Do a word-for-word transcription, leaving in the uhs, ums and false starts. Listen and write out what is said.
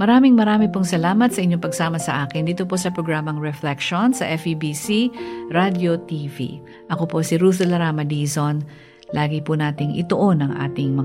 Maraming marami pong salamat sa inyong pagsama sa akin dito po sa programang Reflection sa F E B C Radio T V. Ako po si Ruth Larama Dizon. Lagi po nating ituon ang ating mga